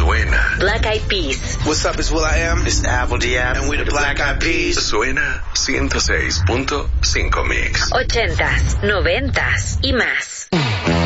Suena. Black Eyed Peas. What's up, it's will.i.am. It's Apple D.M. And we're the Black Eyed Peas. Suena 106.5 Mix. 80s, 90s y más.